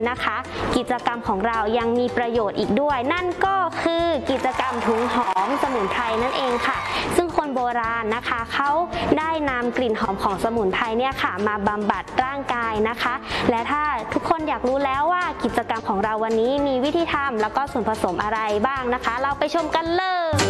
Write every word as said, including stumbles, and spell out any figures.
นะคะกิจกรรมของเรายังมีประโยชน์อีกด้วยนั่นก็คือกิจกรรมถุงหอมสมุนไพรนั่นเองค่ะซึ่งคนโบราณนะคะเขาได้นำกลิ่นหอมของสมุนไพรเนี่ยค่ะมาบำบัดร่างกายนะคะและถ้าทุกคนอยากรู้แล้วว่ากิจกรรมของเราวันนี้มีวิธีทำแล้วก็ส่วนผสมอะไรบ้างนะคะเราไปชมกันเลย